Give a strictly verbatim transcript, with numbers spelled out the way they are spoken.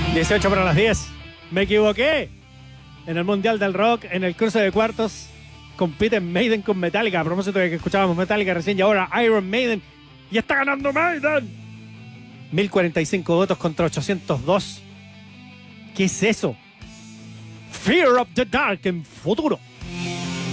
dieciocho para las diez. Me equivoqué. En el Mundial del Rock, en el cruce de cuartos, compiten Maiden con Metallica. A propósito de que escuchábamos Metallica recién y ahora Iron Maiden. Y está ganando Maiden. mil cuarenta y cinco votos contra ochocientos dos. ¿Qué es eso? Fear of the Dark en futuro.